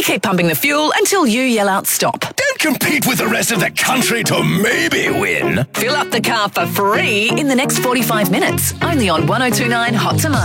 We keep pumping the fuel until you yell out stop. Don't compete with the rest of the country to maybe win. Fill up the car for free in the next 45 minutes. Only on 1029 Hot Tomato.